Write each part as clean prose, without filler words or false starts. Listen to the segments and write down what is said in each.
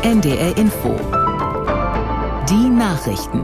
NDR Info. Die Nachrichten.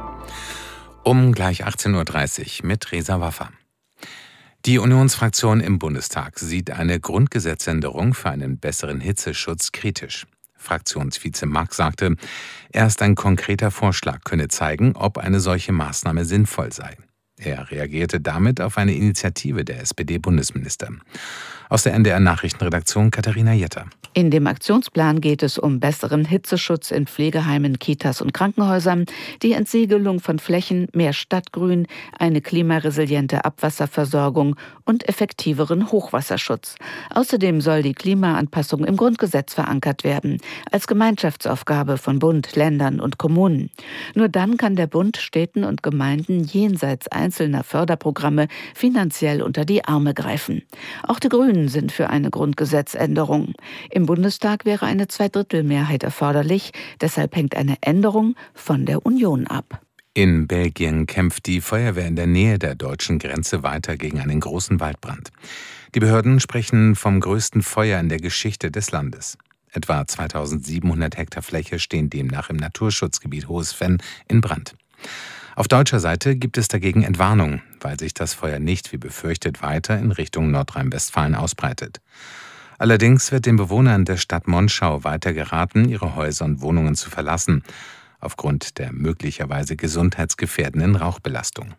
Um gleich 18:30 Uhr mit Reza Waffa. Die Unionsfraktion im Bundestag sieht eine Grundgesetzänderung für einen besseren Hitzeschutz kritisch. Fraktionsvize Mack sagte, erst ein konkreter Vorschlag könne zeigen, ob eine solche Maßnahme sinnvoll sei. Er reagierte damit auf eine Initiative der SPD-Bundesminister. Aus der NDR-Nachrichtenredaktion Katharina Jetter. In dem Aktionsplan geht es um besseren Hitzeschutz in Pflegeheimen, Kitas und Krankenhäusern, die Entsiegelung von Flächen, mehr Stadtgrün, eine klimaresiliente Abwasserversorgung und effektiveren Hochwasserschutz. Außerdem soll die Klimaanpassung im Grundgesetz verankert werden, als Gemeinschaftsaufgabe von Bund, Ländern und Kommunen. Nur dann kann der Bund Städten und Gemeinden jenseits einzelner Förderprogramme finanziell unter die Arme greifen. Auch die Grünen sind für eine Grundgesetzänderung. Im Bundestag wäre eine Zweidrittelmehrheit erforderlich, deshalb hängt eine Änderung von der Union ab. In Belgien kämpft die Feuerwehr in der Nähe der deutschen Grenze weiter gegen einen großen Waldbrand. Die Behörden sprechen vom größten Feuer in der Geschichte des Landes. Etwa 2700 Hektar Fläche stehen demnach im Naturschutzgebiet Hohes Venn in Brand. Auf deutscher Seite gibt es dagegen Entwarnung, weil sich das Feuer nicht, wie befürchtet, weiter in Richtung Nordrhein-Westfalen ausbreitet. Allerdings wird den Bewohnern der Stadt Monschau weiter geraten, ihre Häuser und Wohnungen zu verlassen, aufgrund der möglicherweise gesundheitsgefährdenden Rauchbelastung.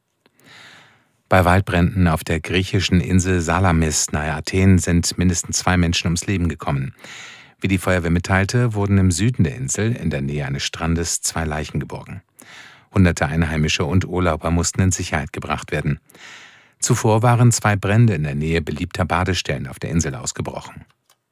Bei Waldbränden auf der griechischen Insel Salamis nahe Athen sind mindestens 2 Menschen ums Leben gekommen. Wie die Feuerwehr mitteilte, wurden im Süden der Insel, in der Nähe eines Strandes, 2 Leichen geborgen. Hunderte Einheimische und Urlauber mussten in Sicherheit gebracht werden. Zuvor waren 2 Brände in der Nähe beliebter Badestellen auf der Insel ausgebrochen.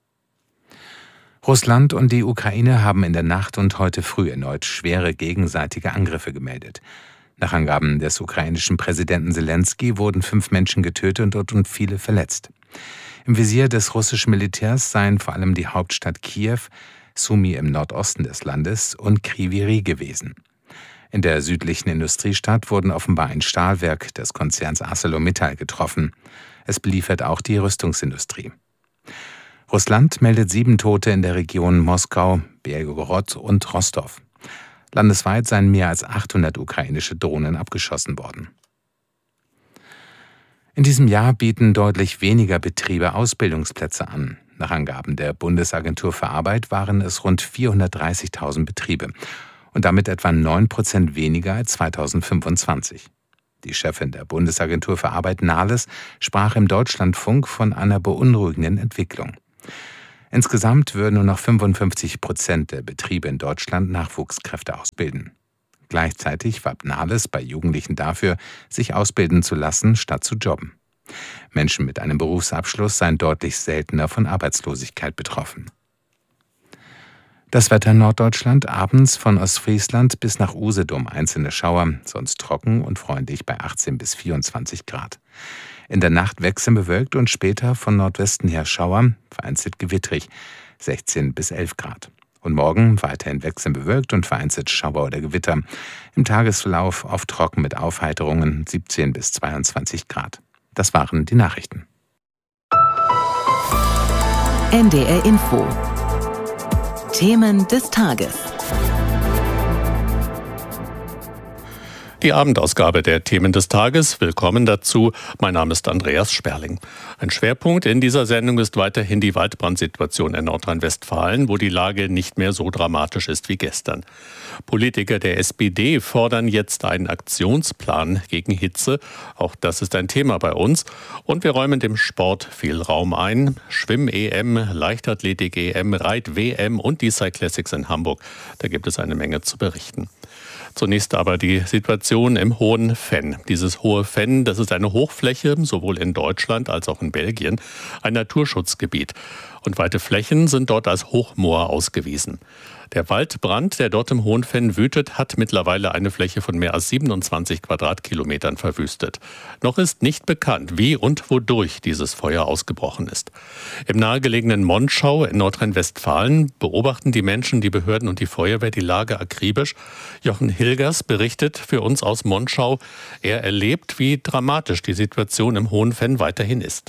Russland und die Ukraine haben in der Nacht und heute früh erneut schwere gegenseitige Angriffe gemeldet. Nach Angaben des ukrainischen Präsidenten Selenskyj wurden 5 Menschen getötet und viele verletzt. Im Visier des russischen Militärs seien vor allem die Hauptstadt Kiew, Sumy im Nordosten des Landes und Kryvyi Rih gewesen. In der südlichen Industriestadt wurden offenbar ein Stahlwerk des Konzerns ArcelorMittal getroffen. Es beliefert auch die Rüstungsindustrie. Russland meldet 7 Tote in der Region Moskau, Belgorod und Rostov. Landesweit seien mehr als 800 ukrainische Drohnen abgeschossen worden. In diesem Jahr bieten deutlich weniger Betriebe Ausbildungsplätze an. Nach Angaben der Bundesagentur für Arbeit waren es rund 430.000 Betriebe. Und damit etwa 9% weniger als 2025. Die Chefin der Bundesagentur für Arbeit Nahles sprach im Deutschlandfunk von einer beunruhigenden Entwicklung. Insgesamt würden nur noch 55% der Betriebe in Deutschland Nachwuchskräfte ausbilden. Gleichzeitig warb Nahles bei Jugendlichen dafür, sich ausbilden zu lassen, statt zu jobben. Menschen mit einem Berufsabschluss seien deutlich seltener von Arbeitslosigkeit betroffen. Das Wetter in Norddeutschland: abends von Ostfriesland bis nach Usedom einzelne Schauer, sonst trocken und freundlich bei 18 bis 24 Grad. In der Nacht wechselnd bewölkt und später von Nordwesten her Schauer, vereinzelt gewittrig, 16 bis 11 Grad. Und morgen weiterhin wechselnd bewölkt und vereinzelt Schauer oder Gewitter. Im Tagesverlauf oft trocken mit Aufheiterungen, 17 bis 22 Grad. Das waren die Nachrichten. NDR Info. Themen des Tages. Die Abendausgabe der Themen des Tages. Willkommen dazu. Mein Name ist Andreas Sperling. Ein Schwerpunkt in dieser Sendung ist weiterhin die Waldbrandsituation in Nordrhein-Westfalen, wo die Lage nicht mehr so dramatisch ist wie gestern. Politiker der SPD fordern jetzt einen Aktionsplan gegen Hitze. Auch das ist ein Thema bei uns. Und wir räumen dem Sport viel Raum ein. Schwimm-EM, Leichtathletik-EM, Reit-WM und die Cyclassics in Hamburg. Da gibt es eine Menge zu berichten. Zunächst aber die Situation im Hohen Venn. Dieses Hohe Venn, das ist eine Hochfläche, sowohl in Deutschland als auch in Belgien, ein Naturschutzgebiet. Und weite Flächen sind dort als Hochmoor ausgewiesen. Der Waldbrand, der dort im Hohen Venn wütet, hat mittlerweile eine Fläche von mehr als 27 Quadratkilometern verwüstet. Noch ist nicht bekannt, wie und wodurch dieses Feuer ausgebrochen ist. Im nahegelegenen Monschau in Nordrhein-Westfalen beobachten die Menschen, die Behörden und die Feuerwehr die Lage akribisch. Jochen Hilgers berichtet für uns aus Monschau. Er erlebt, wie dramatisch die Situation im Hohen Venn weiterhin ist.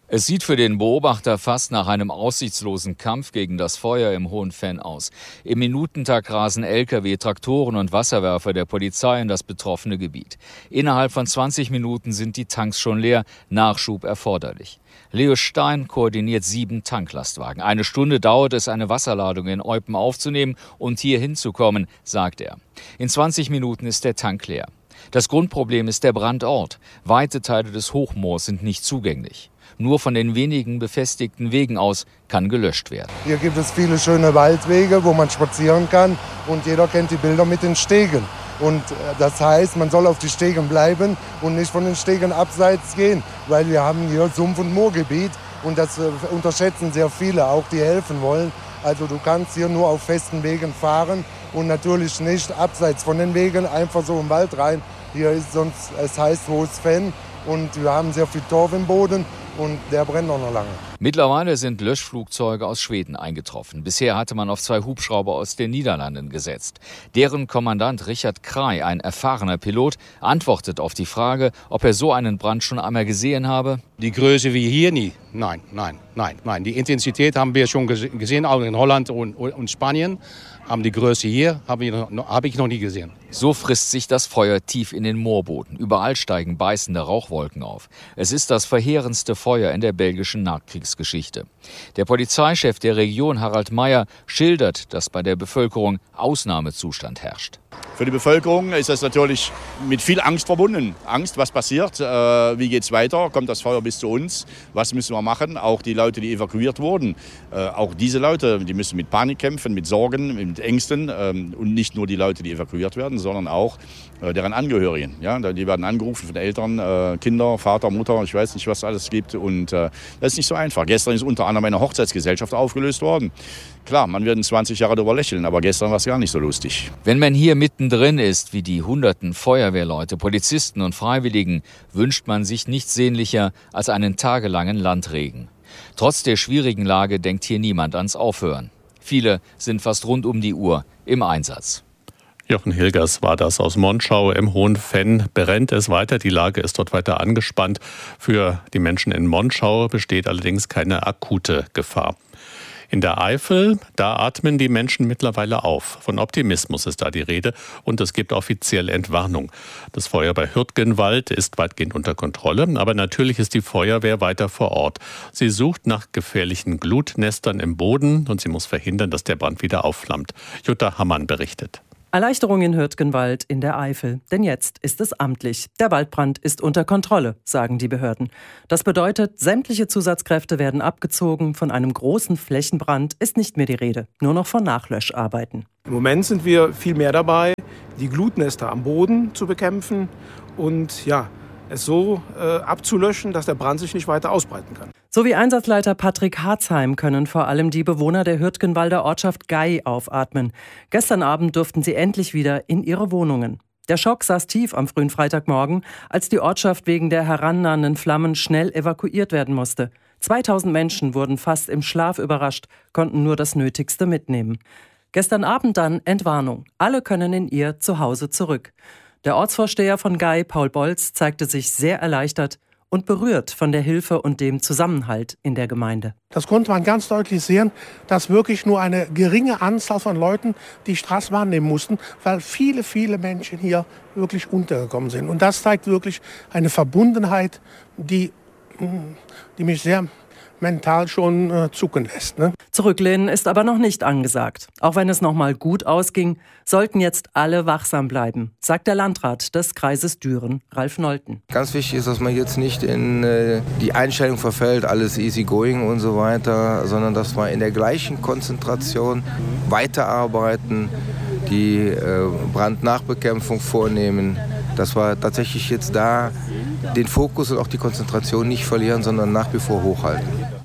Es sieht für den Beobachter fast nach einem aussichtslosen Kampf gegen das Feuer im Hohen Venn aus. Im Minutentakt rasen Lkw, Traktoren und Wasserwerfer der Polizei in das betroffene Gebiet. Innerhalb von 20 Minuten sind die Tanks schon leer, Nachschub erforderlich. Leo Stein koordiniert 7 Tanklastwagen. 1 Stunde dauert es, eine Wasserladung in Eupen aufzunehmen und hier hinzukommen, sagt er. In 20 Minuten ist der Tank leer. Das Grundproblem ist der Brandort. Weite Teile des Hochmoors sind nicht zugänglich. Nur von den wenigen befestigten Wegen aus kann gelöscht werden. Hier gibt es viele schöne Waldwege, wo man spazieren kann. Und jeder kennt die Bilder mit den Stegen. Und das heißt, man soll auf die Stegen bleiben und nicht von den Stegen abseits gehen. Weil wir haben hier Sumpf- und Moorgebiet. Und das unterschätzen sehr viele, auch die helfen wollen. Also du kannst hier nur auf festen Wegen fahren und natürlich nicht abseits von den Wegen einfach so im Wald rein. Hier ist sonst, es heißt Hohes Venn und wir haben sehr viel Torf im Boden. Und der brennt auch noch lange. Mittlerweile sind Löschflugzeuge aus Schweden eingetroffen. Bisher hatte man auf 2 Hubschrauber aus den Niederlanden gesetzt. Deren Kommandant Richard Krey, ein erfahrener Pilot, antwortet auf die Frage, ob er so einen Brand schon einmal gesehen habe. Die Größe wie hier nie. Nein. Die Intensität haben wir schon gesehen, auch in Holland und Spanien. Aber die Größe hier habe ich noch nie gesehen. So frisst sich das Feuer tief in den Moorboden. Überall steigen beißende Rauchwolken auf. Es ist das verheerendste Feuer in der belgischen Nachkriegsgeschichte. Der Polizeichef der Region, Harald Meyer, schildert, dass bei der Bevölkerung Ausnahmezustand herrscht. Für die Bevölkerung ist das natürlich mit viel Angst verbunden. Angst, was passiert, wie geht es weiter, kommt das Feuer bis zu uns, was müssen wir machen? Auch die Leute, die evakuiert wurden, auch diese Leute, die müssen mit Panik kämpfen, mit Sorgen, mit Ängsten und nicht nur die Leute, die evakuiert werden, sondern auch deren Angehörigen. Ja? Die werden angerufen von den Eltern, Kinder, Vater, Mutter, ich weiß nicht, was es alles gibt und das ist nicht so einfach. Gestern ist unter anderem eine Hochzeitsgesellschaft aufgelöst worden. Klar, man wird in 20 Jahren darüber lächeln, aber gestern war es gar nicht so lustig. Wenn man hier mittendrin ist, wie die hunderten Feuerwehrleute, Polizisten und Freiwilligen, wünscht man sich nichts sehnlicher als einen tagelangen Landregen. Trotz der schwierigen Lage denkt hier niemand ans Aufhören. Viele sind fast rund um die Uhr im Einsatz. Jochen Hilgers war das aus Monschau. Im Hohen Venn brennt es weiter. Die Lage ist dort weiter angespannt. Für die Menschen in Monschau besteht allerdings keine akute Gefahr. In der Eifel, da atmen die Menschen mittlerweile auf. Von Optimismus ist da die Rede und es gibt offiziell Entwarnung. Das Feuer bei Hürtgenwald ist weitgehend unter Kontrolle, aber natürlich ist die Feuerwehr weiter vor Ort. Sie sucht nach gefährlichen Glutnestern im Boden und sie muss verhindern, dass der Brand wieder aufflammt. Jutta Hammann berichtet. Erleichterung in Hürtgenwald in der Eifel. Denn jetzt ist es amtlich. Der Waldbrand ist unter Kontrolle, sagen die Behörden. Das bedeutet, sämtliche Zusatzkräfte werden abgezogen. Von einem großen Flächenbrand ist nicht mehr die Rede. Nur noch von Nachlöscharbeiten. Im Moment sind wir viel mehr dabei, die Glutnester am Boden zu bekämpfen und es so abzulöschen, dass der Brand sich nicht weiter ausbreiten kann. So wie Einsatzleiter Patrick Harzheim können vor allem die Bewohner der Hürtgenwalder Ortschaft Gey aufatmen. Gestern Abend durften sie endlich wieder in ihre Wohnungen. Der Schock saß tief am frühen Freitagmorgen, als die Ortschaft wegen der herannahenden Flammen schnell evakuiert werden musste. 2000 Menschen wurden fast im Schlaf überrascht, konnten nur das Nötigste mitnehmen. Gestern Abend dann Entwarnung. Alle können in ihr Zuhause zurück. Der Ortsvorsteher von Gey, Paul Bolz, zeigte sich sehr erleichtert und berührt von der Hilfe und dem Zusammenhalt in der Gemeinde. Das konnte man ganz deutlich sehen, dass wirklich nur eine geringe Anzahl von Leuten die Straße wahrnehmen mussten, weil viele, viele Menschen hier wirklich untergekommen sind. Und das zeigt wirklich eine Verbundenheit, die mich sehr mental schon zucken lässt. Ne? Zurücklehnen ist aber noch nicht angesagt. Auch wenn es noch mal gut ausging, sollten jetzt alle wachsam bleiben, sagt der Landrat des Kreises Düren, Ralf Nolten. Ganz wichtig ist, dass man jetzt nicht in die Einstellung verfällt, alles easy going und so weiter, sondern dass wir in der gleichen Konzentration weiterarbeiten, die Brandnachbekämpfung vornehmen, dass wir tatsächlich jetzt da den Fokus und auch die Konzentration nicht verlieren, sondern nach wie vor hochhalten.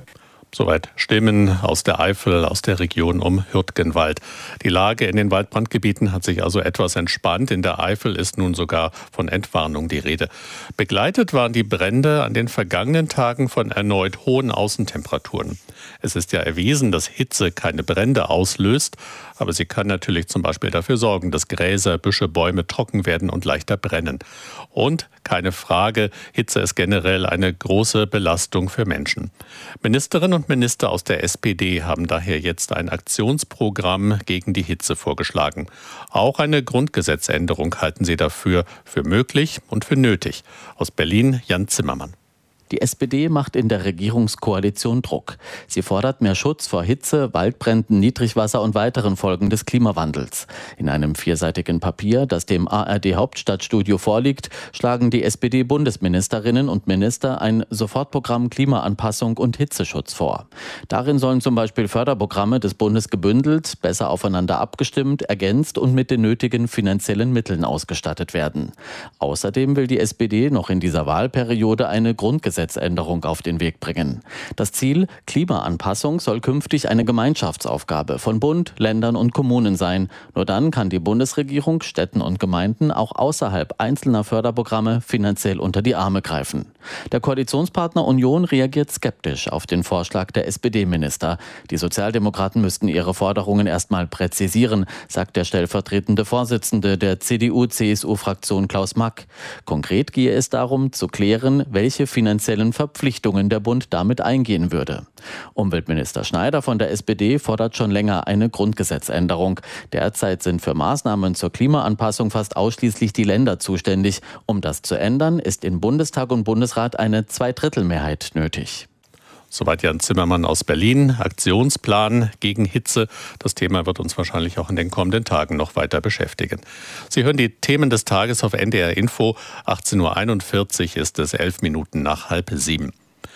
Soweit Stimmen aus der Eifel, aus der Region um Hürtgenwald. Die Lage in den Waldbrandgebieten hat sich also etwas entspannt. In der Eifel ist nun sogar von Entwarnung die Rede. Begleitet waren die Brände an den vergangenen Tagen von erneut hohen Außentemperaturen. Es ist ja erwiesen, dass Hitze keine Brände auslöst, aber sie kann natürlich zum Beispiel dafür sorgen, dass Gräser, Büsche, Bäume trocken werden und leichter brennen. Und keine Frage, Hitze ist generell eine große Belastung für Menschen. Ministerinnen und Minister aus der SPD haben daher jetzt ein Aktionsprogramm gegen die Hitze vorgeschlagen. Auch eine Grundgesetzänderung halten sie dafür für möglich und für nötig. Aus Berlin Jan Zimmermann. Die SPD macht in der Regierungskoalition Druck. Sie fordert mehr Schutz vor Hitze, Waldbränden, Niedrigwasser und weiteren Folgen des Klimawandels. In einem 4-seitigen Papier, das dem ARD-Hauptstadtstudio vorliegt, schlagen die SPD-Bundesministerinnen und Minister ein Sofortprogramm Klimaanpassung und Hitzeschutz vor. Darin sollen zum Beispiel Förderprogramme des Bundes gebündelt, besser aufeinander abgestimmt, ergänzt und mit den nötigen finanziellen Mitteln ausgestattet werden. Außerdem will die SPD noch in dieser Wahlperiode eine Grundgesetzänderung auf den Weg bringen. Das Ziel, Klimaanpassung, soll künftig eine Gemeinschaftsaufgabe von Bund, Ländern und Kommunen sein. Nur dann kann die Bundesregierung Städten und Gemeinden auch außerhalb einzelner Förderprogramme finanziell unter die Arme greifen. Der Koalitionspartner Union reagiert skeptisch auf den Vorschlag der SPD-Minister. Die Sozialdemokraten müssten ihre Forderungen erstmal präzisieren, sagt der stellvertretende Vorsitzende der CDU-CSU-Fraktion Klaus Mack. Konkret gehe es darum, zu klären, welche finanziellen Verpflichtungen der Bund damit eingehen würde. Umweltminister Schneider von der SPD fordert schon länger eine Grundgesetzänderung. Derzeit sind für Maßnahmen zur Klimaanpassung fast ausschließlich die Länder zuständig. Um das zu ändern, ist in Bundestag und Bundesrat eine Zweidrittelmehrheit nötig. Soweit Jan Zimmermann aus Berlin. Aktionsplan gegen Hitze. Das Thema wird uns wahrscheinlich auch in den kommenden Tagen noch weiter beschäftigen. Sie hören die Themen des Tages auf NDR Info. 18.41 Uhr ist es, 11 Minuten nach 6:30.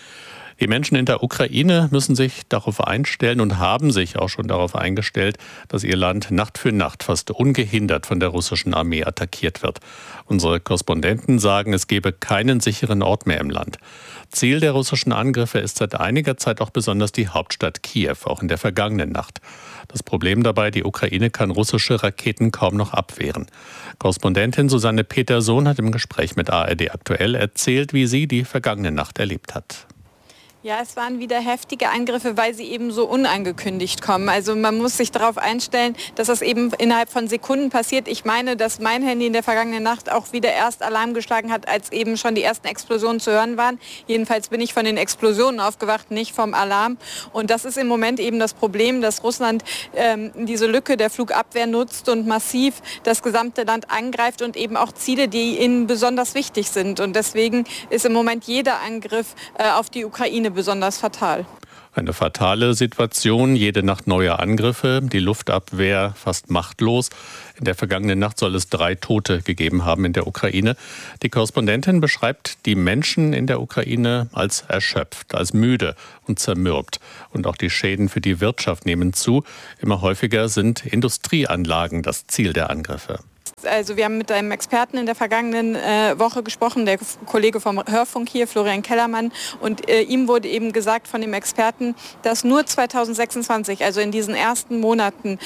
Die Menschen in der Ukraine müssen sich darauf einstellen und haben sich auch schon darauf eingestellt, dass ihr Land Nacht für Nacht fast ungehindert von der russischen Armee attackiert wird. Unsere Korrespondenten sagen, es gebe keinen sicheren Ort mehr im Land. Ziel der russischen Angriffe ist seit einiger Zeit auch besonders die Hauptstadt Kiew, auch in der vergangenen Nacht. Das Problem dabei, die Ukraine kann russische Raketen kaum noch abwehren. Korrespondentin Susanne Petersohn hat im Gespräch mit ARD Aktuell erzählt, wie sie die vergangene Nacht erlebt hat. Ja, es waren wieder heftige Angriffe, weil sie eben so unangekündigt kommen. Also man muss sich darauf einstellen, dass das eben innerhalb von Sekunden passiert. Ich meine, dass mein Handy in der vergangenen Nacht auch wieder erst Alarm geschlagen hat, als eben schon die ersten Explosionen zu hören waren. Jedenfalls bin ich von den Explosionen aufgewacht, nicht vom Alarm. Und das ist im Moment eben das Problem, dass Russland diese Lücke der Flugabwehr nutzt und massiv das gesamte Land angreift und eben auch Ziele, die ihnen besonders wichtig sind. Und deswegen ist im Moment jeder Angriff auf die Ukraine besonders fatal. Eine fatale Situation, jede Nacht neue Angriffe, die Luftabwehr fast machtlos. In der vergangenen Nacht soll es 3 Tote gegeben haben in der Ukraine. Die Korrespondentin beschreibt die Menschen in der Ukraine als erschöpft, als müde und zermürbt. Und auch die Schäden für die Wirtschaft nehmen zu. Immer häufiger sind Industrieanlagen das Ziel der Angriffe. Also wir haben mit einem Experten in der vergangenen Woche gesprochen, der Kollege vom Hörfunk hier, Florian Kellermann. Und ihm wurde eben gesagt von dem Experten, dass nur 2026, also in diesen ersten Monaten,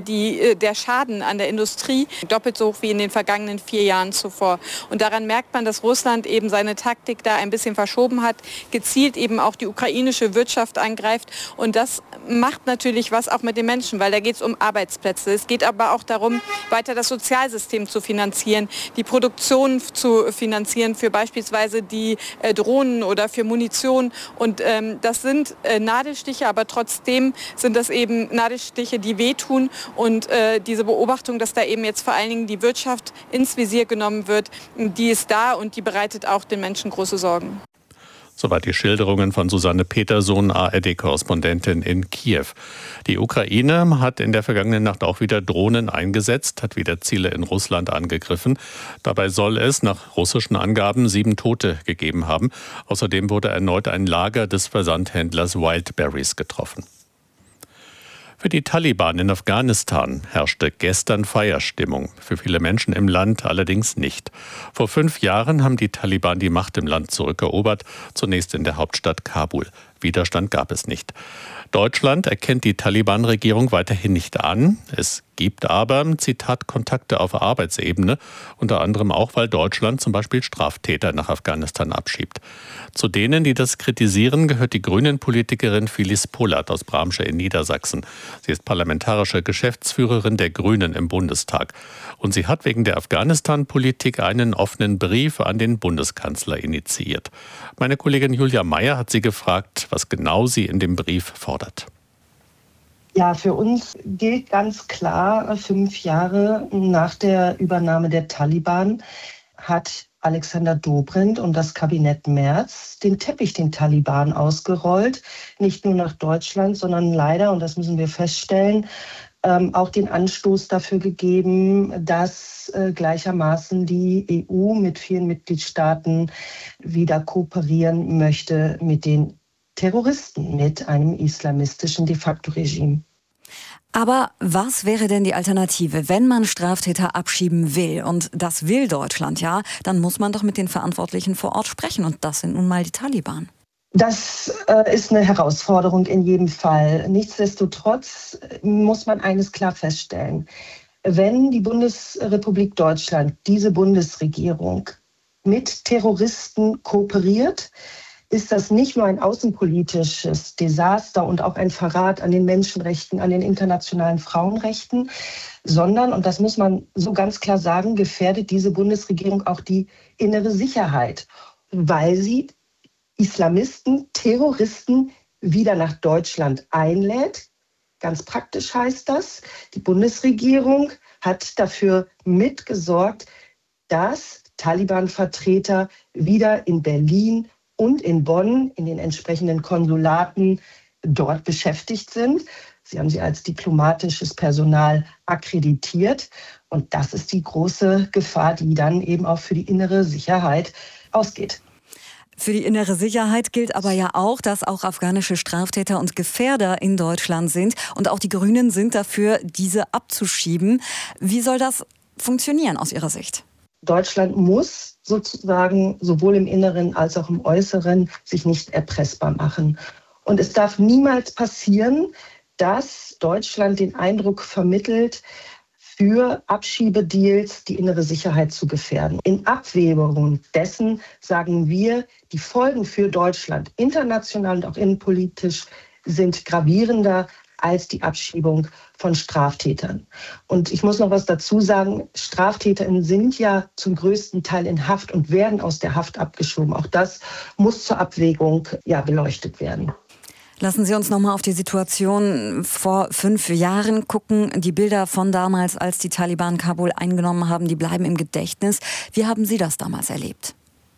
der Schaden an der Industrie doppelt so hoch wie in den vergangenen 4 Jahren zuvor. Und daran merkt man, dass Russland eben seine Taktik da ein bisschen verschoben hat, gezielt eben auch die ukrainische Wirtschaft angreift. Und das macht natürlich was auch mit den Menschen, weil da geht es um Arbeitsplätze. Es geht aber auch darum, weiter das Sozialsystem zu finanzieren, die Produktion zu finanzieren für beispielsweise die Drohnen oder für Munition. Und das sind Nadelstiche, aber trotzdem sind das eben Nadelstiche, die wehtun. Und diese Beobachtung, dass da eben jetzt vor allen Dingen die Wirtschaft ins Visier genommen wird, die ist da und die bereitet auch den Menschen große Sorgen. Soweit die Schilderungen von Susanne Petersohn, ARD-Korrespondentin in Kiew. Die Ukraine hat in der vergangenen Nacht auch wieder Drohnen eingesetzt, hat wieder Ziele in Russland angegriffen. Dabei soll es nach russischen Angaben 7 Tote gegeben haben. Außerdem wurde erneut ein Lager des Versandhändlers Wildberries getroffen. Für die Taliban in Afghanistan herrschte gestern Feierstimmung, für viele Menschen im Land allerdings nicht. Vor 5 Jahren haben die Taliban die Macht im Land zurückerobert, zunächst in der Hauptstadt Kabul. Widerstand gab es nicht. Deutschland erkennt die Taliban-Regierung weiterhin nicht an. Es gibt aber, Zitat, Kontakte auf Arbeitsebene, unter anderem auch, weil Deutschland zum Beispiel Straftäter nach Afghanistan abschiebt. Zu denen, die das kritisieren, gehört die Grünen-Politikerin Phyllis Pollert aus Bramsche in Niedersachsen. Sie ist parlamentarische Geschäftsführerin der Grünen im Bundestag. Und sie hat wegen der Afghanistan-Politik einen offenen Brief an den Bundeskanzler initiiert. Meine Kollegin Julia Meyer hat sie gefragt, was genau sie in dem Brief fordert. Ja, für uns gilt ganz klar, 5 Jahre nach der Übernahme der Taliban hat Alexander Dobrindt und das Kabinett Merz den Teppich den Taliban ausgerollt. Nicht nur nach Deutschland, sondern leider, und das müssen wir feststellen, auch den Anstoß dafür gegeben, dass gleichermaßen die EU mit vielen Mitgliedstaaten wieder kooperieren möchte mit den Terroristen, mit einem islamistischen de facto Regime. Aber was wäre denn die Alternative? Wenn man Straftäter abschieben will, und das will Deutschland ja, dann muss man doch mit den Verantwortlichen vor Ort sprechen. Und das sind nun mal die Taliban. Das ist eine Herausforderung in jedem Fall. Nichtsdestotrotz muss man eines klar feststellen. Wenn die Bundesrepublik Deutschland, diese Bundesregierung, mit Terroristen kooperiert, ist das nicht nur ein außenpolitisches Desaster und auch ein Verrat an den Menschenrechten, an den internationalen Frauenrechten, sondern, und das muss man so ganz klar sagen, gefährdet diese Bundesregierung auch die innere Sicherheit, weil sie Islamisten, Terroristen wieder nach Deutschland einlädt. Ganz praktisch heißt das, die Bundesregierung hat dafür mitgesorgt, dass Taliban-Vertreter wieder in Berlin und in Bonn in den entsprechenden Konsulaten dort beschäftigt sind. Sie haben sie als diplomatisches Personal akkreditiert. Und das ist die große Gefahr, die dann eben auch für die innere Sicherheit ausgeht. Für die innere Sicherheit gilt aber ja auch, dass auch afghanische Straftäter und Gefährder in Deutschland sind. Und auch die Grünen sind dafür, diese abzuschieben. Wie soll das funktionieren aus Ihrer Sicht? Deutschland muss sozusagen sowohl im Inneren als auch im Äußeren sich nicht erpressbar machen. Und es darf niemals passieren, dass Deutschland den Eindruck vermittelt, für Abschiebedeals die innere Sicherheit zu gefährden. In Abwägung dessen sagen wir, die Folgen für Deutschland international und auch innenpolitisch sind gravierender als die Abschiebung von Straftätern. Und ich muss noch was dazu sagen, StraftäterInnen sind ja zum größten Teil in Haft und werden aus der Haft abgeschoben. Auch das muss zur Abwägung beleuchtet werden. Lassen Sie uns noch mal auf die Situation vor 5 Jahren gucken. Die Bilder von damals, als die Taliban Kabul eingenommen haben, die bleiben im Gedächtnis. Wie haben Sie das damals erlebt?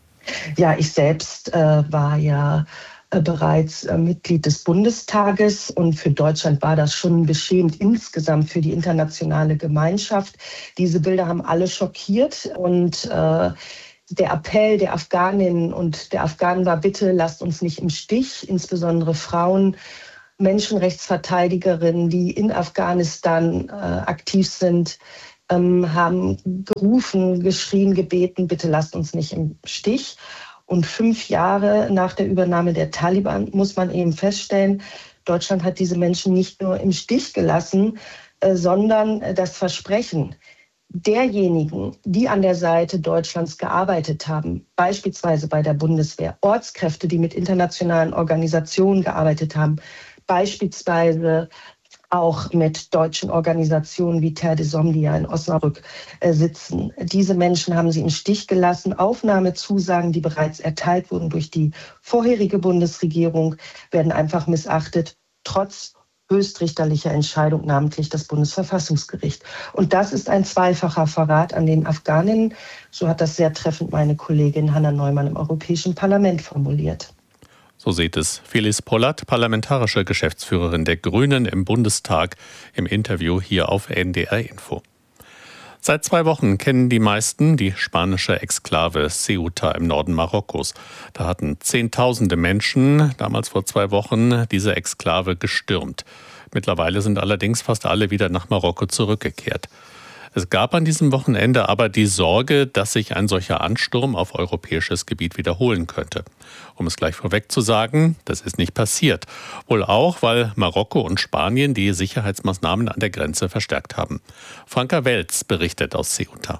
Ja, ich selbst war ja bereits Mitglied des Bundestages und für Deutschland war das schon beschämend insgesamt für die internationale Gemeinschaft. Diese Bilder haben alle schockiert und der Appell der Afghaninnen und der Afghanen war, bitte lasst uns nicht im Stich, insbesondere Frauen, Menschenrechtsverteidigerinnen, die in Afghanistan aktiv sind, haben gerufen, geschrien, gebeten, bitte lasst uns nicht im Stich. Und 5 Jahre nach der Übernahme der Taliban muss man eben feststellen, Deutschland hat diese Menschen nicht nur im Stich gelassen, sondern das Versprechen derjenigen, die an der Seite Deutschlands gearbeitet haben, beispielsweise bei der Bundeswehr, Ortskräfte, die mit internationalen Organisationen gearbeitet haben, beispielsweise auch mit deutschen Organisationen wie Terre des Hommes, die ja in Osnabrück sitzen. Diese Menschen haben sie im Stich gelassen. Aufnahmezusagen, die bereits erteilt wurden durch die vorherige Bundesregierung, werden einfach missachtet, trotz höchstrichterlicher Entscheidung, namentlich das Bundesverfassungsgericht. Und das ist ein zweifacher Verrat an den Afghaninnen. So hat das sehr treffend meine Kollegin Hanna Neumann im Europäischen Parlament formuliert. So sieht es Phyllis Pollert, parlamentarische Geschäftsführerin der Grünen im Bundestag, im Interview hier auf NDR Info. Seit 2 Wochen kennen die meisten die spanische Exklave Ceuta im Norden Marokkos. Da hatten Zehntausende Menschen, damals vor 2 Wochen, diese Exklave gestürmt. Mittlerweile sind allerdings fast alle wieder nach Marokko zurückgekehrt. Es gab an diesem Wochenende aber die Sorge, dass sich ein solcher Ansturm auf europäisches Gebiet wiederholen könnte. Um es gleich vorweg zu sagen, das ist nicht passiert. Wohl auch, weil Marokko und Spanien die Sicherheitsmaßnahmen an der Grenze verstärkt haben. Franka Welz berichtet aus Ceuta.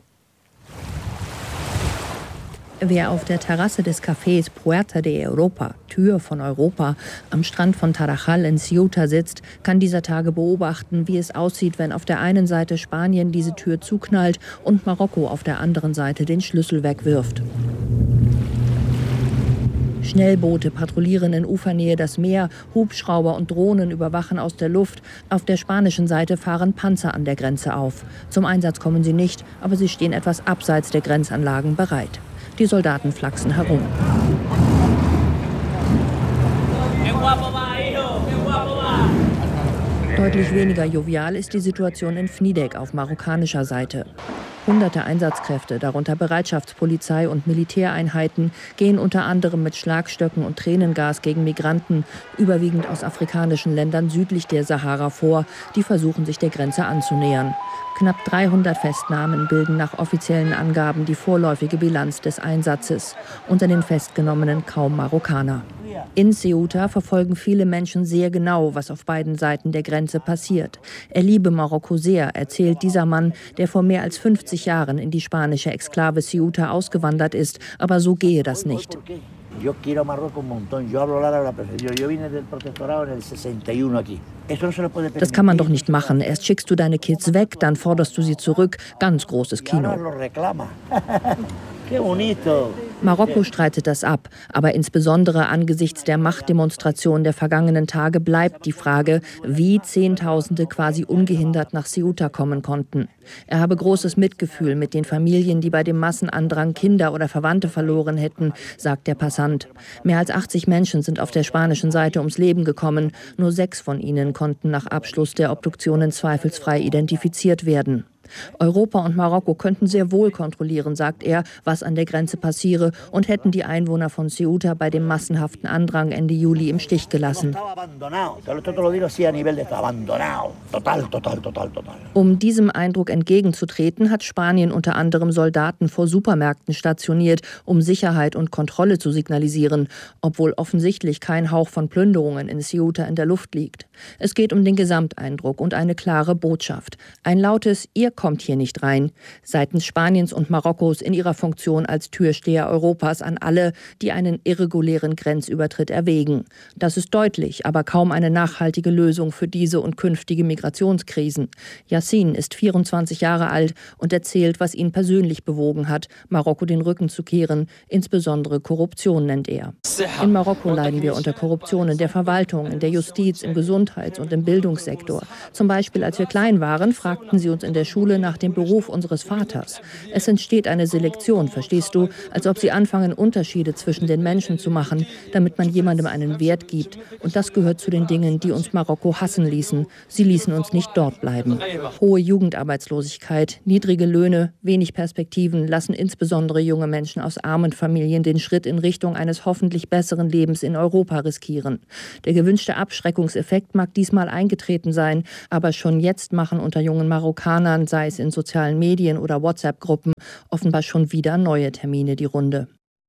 Wer auf der Terrasse des Cafés Puerta de Europa, Tür von Europa, am Strand von Tarajal in Ceuta sitzt, kann dieser Tage beobachten, wie es aussieht, wenn auf der einen Seite Spanien diese Tür zuknallt und Marokko auf der anderen Seite den Schlüssel wegwirft. Schnellboote patrouillieren in Ufernähe das Meer, Hubschrauber und Drohnen überwachen aus der Luft. Auf der spanischen Seite fahren Panzer an der Grenze auf. Zum Einsatz kommen sie nicht, aber sie stehen etwas abseits der Grenzanlagen bereit. Die Soldaten flachsen herum. Deutlich weniger jovial ist die Situation in Fnidek auf marokkanischer Seite. Hunderte Einsatzkräfte, darunter Bereitschaftspolizei und Militäreinheiten, gehen unter anderem mit Schlagstöcken und Tränengas gegen Migranten, überwiegend aus afrikanischen Ländern südlich der Sahara, vor, die versuchen, sich der Grenze anzunähern. Knapp 300 Festnahmen bilden nach offiziellen Angaben die vorläufige Bilanz des Einsatzes. Unter den Festgenommenen kaum Marokkaner. In Ceuta verfolgen viele Menschen sehr genau, was auf beiden Seiten der Grenze passiert. Er liebe Marokko sehr, erzählt dieser Mann, der vor mehr als 50 Jahren in die spanische Exklave Ceuta ausgewandert ist. Aber so gehe das nicht. Das kann man doch nicht machen. Erst schickst du deine Kids weg, dann forderst du sie zurück. Ganz großes Kino. Marokko streitet das ab, aber insbesondere angesichts der Machtdemonstration der vergangenen Tage bleibt die Frage, wie Zehntausende quasi ungehindert nach Ceuta kommen konnten. Er habe großes Mitgefühl mit den Familien, die bei dem Massenandrang Kinder oder Verwandte verloren hätten, sagt der Passant. Mehr als 80 Menschen sind auf der spanischen Seite ums Leben gekommen. Nur 6 von ihnen konnten nach Abschluss der Obduktionen zweifelsfrei identifiziert werden. Europa und Marokko könnten sehr wohl kontrollieren, sagt er, was an der Grenze passiere, und hätten die Einwohner von Ceuta bei dem massenhaften Andrang Ende Juli im Stich gelassen. Um diesem Eindruck entgegenzutreten, hat Spanien unter anderem Soldaten vor Supermärkten stationiert, um Sicherheit und Kontrolle zu signalisieren, obwohl offensichtlich kein Hauch von Plünderungen in Ceuta in der Luft liegt. Es geht um den Gesamteindruck und eine klare Botschaft. Ein lautes „Ihr kommt hier nicht rein" seitens Spaniens und Marokkos in ihrer Funktion als Türsteher Europas an alle, die einen irregulären Grenzübertritt erwägen. Das ist deutlich, aber kaum eine nachhaltige Lösung für diese und künftige Migrationskrisen. Yassin ist 24 Jahre alt und erzählt, was ihn persönlich bewogen hat, Marokko den Rücken zu kehren. Insbesondere Korruption nennt er. In Marokko leiden wir unter Korruption in der Verwaltung, in der Justiz, im Gesundheits- und im Bildungssektor. Zum Beispiel, als wir klein waren, fragten sie uns in der Schule nach dem Beruf unseres Vaters. Es entsteht eine Selektion, verstehst du, als ob sie anfangen, Unterschiede zwischen den Menschen zu machen, damit man jemandem einen Wert gibt. Und das gehört zu den Dingen, die uns Marokko hassen ließen. Sie ließen uns nicht dort bleiben. Hohe Jugendarbeitslosigkeit, niedrige Löhne, wenig Perspektiven lassen insbesondere junge Menschen aus armen Familien den Schritt in Richtung eines hoffentlich besseren Lebens in Europa riskieren. Der gewünschte Abschreckungseffekt mag diesmal eingetreten sein, aber schon jetzt machen unter jungen Marokkanern, sei es in sozialen Medien oder WhatsApp-Gruppen, offenbar schon wieder neue Termine die Runde.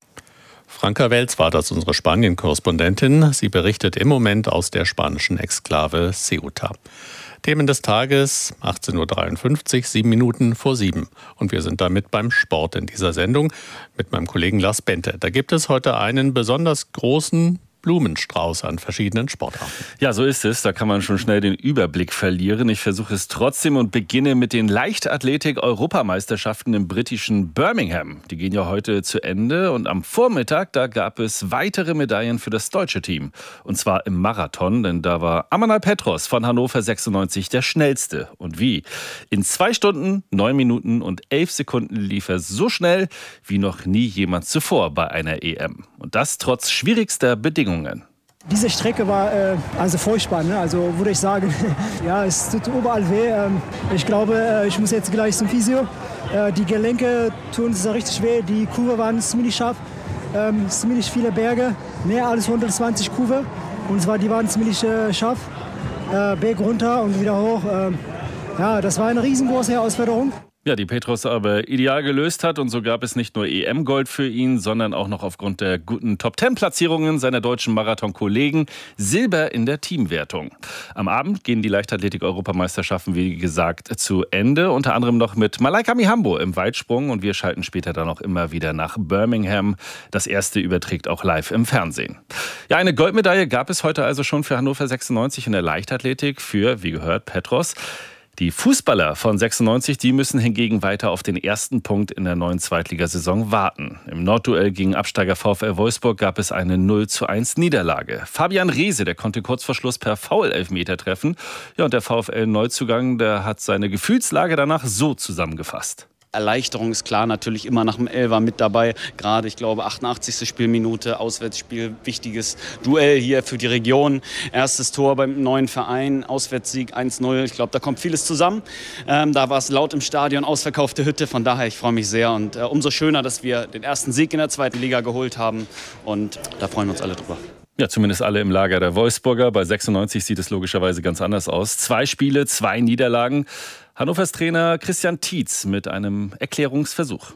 Franka Welz war das, unsere Spanien-Korrespondentin. Sie berichtet im Moment aus der spanischen Exklave Ceuta. Themen des Tages, 18.53 Uhr, 7 Minuten vor 7. Und wir sind damit beim Sport in dieser Sendung mit meinem Kollegen Lars Bente. Da gibt es heute einen besonders großen Blumenstrauß an verschiedenen Sportarten. Ja, so ist es. Da kann man schon schnell den Überblick verlieren. Ich versuche es trotzdem und beginne mit den Leichtathletik-Europameisterschaften im britischen Birmingham. Die gehen ja heute zu Ende und am Vormittag, da gab es weitere Medaillen für das deutsche Team. Und zwar im Marathon, denn da war Amanal Petros von Hannover 96 der schnellste. Und wie? In 2 Stunden, 9 Minuten und 11 Sekunden lief er so schnell wie noch nie jemand zuvor bei einer EM. Und das trotz schwierigster Bedingungen. Diese Strecke war also furchtbar, ne? Also würde ich sagen, ja, es tut überall weh. Ich glaube, ich muss jetzt gleich zum Physio. Die Gelenke tun es richtig weh, die Kurve waren ziemlich scharf, ziemlich viele Berge, mehr als 120 Kurve. Und zwar, die waren ziemlich scharf, Berg runter und wieder hoch. Ja, das war eine riesengroße Herausforderung. Ja, die Petros aber ideal gelöst hat und so gab es nicht nur EM-Gold für ihn, sondern auch noch aufgrund der guten Top-10-Platzierungen seiner deutschen Marathon-Kollegen Silber in der Teamwertung. Am Abend gehen die Leichtathletik-Europameisterschaften, wie gesagt, zu Ende, unter anderem noch mit Malaika Mihambo im Weitsprung und wir schalten später dann auch immer wieder nach Birmingham. Das erste überträgt auch live im Fernsehen. Ja, eine Goldmedaille gab es heute also schon für Hannover 96 in der Leichtathletik für, wie gehört, Petros. Die Fußballer von 96, die müssen hingegen weiter auf den ersten Punkt in der neuen Zweitligasaison warten. Im Nordduell gegen Absteiger VfL Wolfsburg gab es eine 0:1 Niederlage. Fabian Reese, der konnte kurz vor Schluss per Foul-Elfmeter treffen. Ja, und der VfL-Neuzugang, der hat seine Gefühlslage danach so zusammengefasst. Erleichterung ist klar, natürlich immer nach dem Elfer mit dabei. Gerade, ich glaube, 88. Spielminute, Auswärtsspiel, wichtiges Duell hier für die Region. Erstes Tor beim neuen Verein, Auswärtssieg 1:0. Ich glaube, da kommt vieles zusammen. Da war es laut im Stadion, ausverkaufte Hütte. Von daher, ich freue mich sehr. Und umso schöner, dass wir den ersten Sieg in der zweiten Liga geholt haben. Und da freuen wir uns alle drüber. Ja, zumindest alle im Lager der Wolfsburger. Bei 96 sieht es logischerweise ganz anders aus. 2 Spiele, 2 Niederlagen. Hannovers Trainer Christian Tietz mit einem Erklärungsversuch.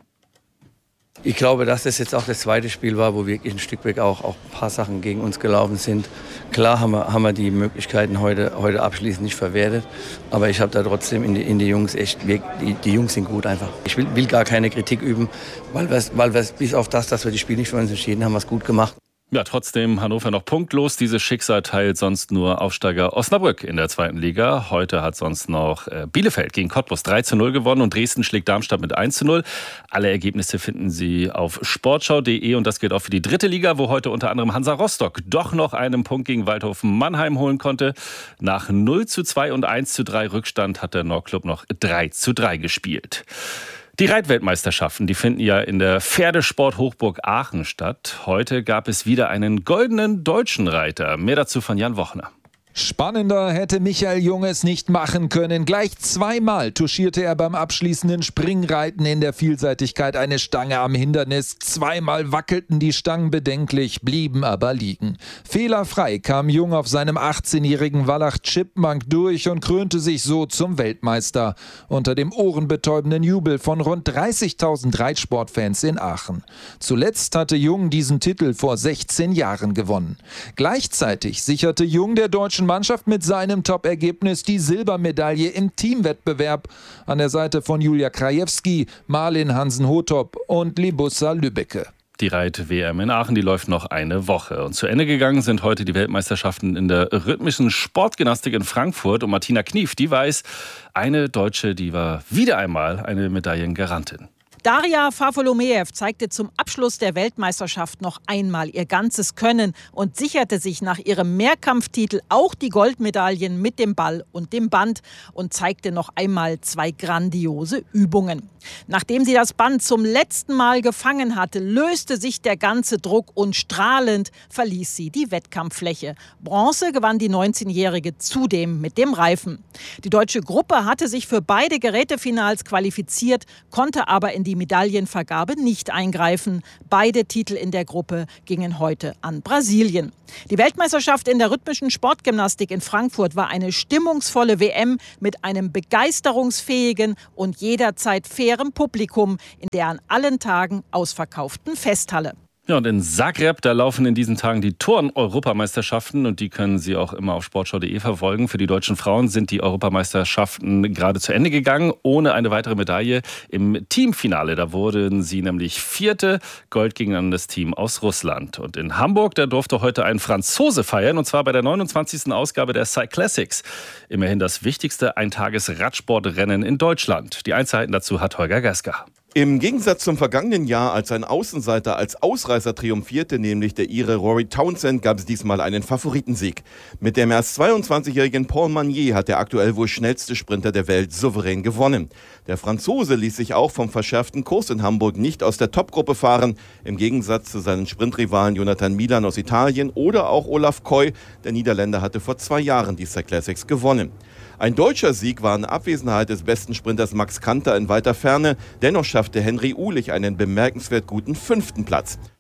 Ich glaube, dass das jetzt auch das zweite Spiel war, wo wirklich ein Stück weit auch ein paar Sachen gegen uns gelaufen sind. Klar haben wir die Möglichkeiten heute abschließend nicht verwertet, aber ich habe da trotzdem in die Jungs echt, die Jungs sind gut einfach. Ich will gar keine Kritik üben, weil wir bis auf das, dass wir die Spiele nicht für uns entschieden haben, wir es gut gemacht. Ja, trotzdem Hannover noch punktlos. Dieses Schicksal teilt sonst nur Aufsteiger Osnabrück in der zweiten Liga. Heute hat sonst noch Bielefeld gegen Cottbus 3:0 gewonnen und Dresden schlägt Darmstadt mit 1:0. Alle Ergebnisse finden Sie auf sportschau.de und das gilt auch für die dritte Liga, wo heute unter anderem Hansa Rostock doch noch einen Punkt gegen Waldhofen Mannheim holen konnte. Nach 0:2 und 1:3 Rückstand hat der Nordclub noch 3:3 gespielt. Die Reitweltmeisterschaften, die finden ja in der Pferdesport-Hochburg Aachen statt. Heute gab es wieder einen goldenen deutschen Reiter. Mehr dazu von Jan Wochner. Spannender hätte Michael Jung es nicht machen können. Gleich 2-mal touchierte er beim abschließenden Springreiten in der Vielseitigkeit eine Stange am Hindernis. 2-mal wackelten die Stangen bedenklich, blieben aber liegen. Fehlerfrei kam Jung auf seinem 18-jährigen Wallach Chipmunk durch und krönte sich so zum Weltmeister. Unter dem ohrenbetäubenden Jubel von rund 30.000 Reitsportfans in Aachen. Zuletzt hatte Jung diesen Titel vor 16 Jahren gewonnen. Gleichzeitig sicherte Jung der deutschen Mannschaft mit seinem Top-Ergebnis die Silbermedaille im Teamwettbewerb an der Seite von Julia Krajewski, Marlin Hansen-Hotop und Libussa Lübbecke. Die Reit-WM in Aachen, die läuft noch eine Woche. Und zu Ende gegangen sind heute die Weltmeisterschaften in der rhythmischen Sportgymnastik in Frankfurt. Und Martina Knief, die weiß, eine Deutsche, die war wieder einmal eine Medaillengarantin. Daria Fafolomeev zeigte zum Abschluss der Weltmeisterschaft noch einmal ihr ganzes Können und sicherte sich nach ihrem Mehrkampftitel auch die Goldmedaillen mit dem Ball und dem Band und zeigte noch einmal 2 grandiose Übungen. Nachdem sie das Band zum letzten Mal gefangen hatte, löste sich der ganze Druck und strahlend verließ sie die Wettkampffläche. Bronze gewann die 19-Jährige zudem mit dem Reifen. Die deutsche Gruppe hatte sich für beide Gerätefinals qualifiziert, konnte aber in die Medaillenvergabe nicht eingreifen. Beide Titel in der Gruppe gingen heute an Brasilien. Die Weltmeisterschaft in der rhythmischen Sportgymnastik in Frankfurt war eine stimmungsvolle WM mit einem begeisterungsfähigen und jederzeit fairen Publikum in der an allen Tagen ausverkauften Festhalle. Ja, und in Zagreb, da laufen in diesen Tagen die Turn-Europameisterschaften und die können Sie auch immer auf sportschau.de verfolgen. Für die deutschen Frauen sind die Europameisterschaften gerade zu Ende gegangen, ohne eine weitere Medaille. Im Teamfinale, da wurden sie nämlich Vierte. Gold ging an das Team aus Russland. Und in Hamburg, da durfte heute ein Franzose feiern, und zwar bei der 29. Ausgabe der Cyclassics. Immerhin das wichtigste Eintages-Radsportrennen in Deutschland. Die Einzelheiten dazu hat Holger Gaska. Im Gegensatz zum vergangenen Jahr, als ein Außenseiter als Ausreißer triumphierte, nämlich der Ire Rory Townsend, gab es diesmal einen Favoritensieg. Mit dem erst 22-jährigen Paul Magnier hat der aktuell wohl schnellste Sprinter der Welt souverän gewonnen. Der Franzose ließ sich auch vom verschärften Kurs in Hamburg nicht aus der Topgruppe fahren, im Gegensatz zu seinen Sprintrivalen Jonathan Milan aus Italien oder auch Olaf Koy. Der Niederländer hatte vor 2 Jahren die Cyclassics gewonnen. Ein deutscher Sieg war in Abwesenheit des besten Sprinters Max Kanter in weiter Ferne. Dennoch schaffte Henry Uhlich einen bemerkenswert guten 5. Platz.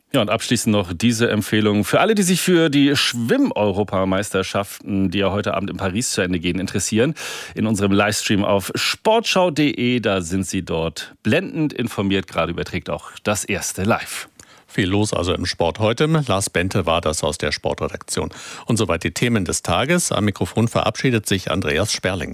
Ja, und abschließend noch diese Empfehlung für alle, die sich für die Schwimm-Europameisterschaften, die ja heute Abend in Paris zu Ende gehen, interessieren. In unserem Livestream auf sportschau.de, da sind Sie dort blendend informiert. Gerade überträgt auch das erste Live. Viel los also im Sport heute. Lars Bente war das aus der Sportredaktion. Und soweit die Themen des Tages. Am Mikrofon verabschiedet sich Andreas Sperling.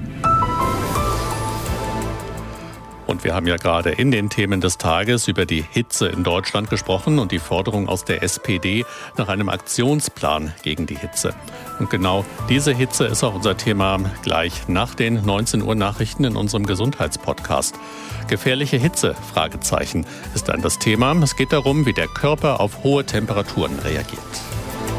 Und wir haben ja gerade in den Themen des Tages über die Hitze in Deutschland gesprochen und die Forderung aus der SPD nach einem Aktionsplan gegen die Hitze. Und genau diese Hitze ist auch unser Thema gleich nach den 19 Uhr Nachrichten in unserem Gesundheitspodcast. Gefährliche Hitze? Fragezeichen ist dann das Thema. Es geht darum, wie der Körper auf hohe Temperaturen reagiert.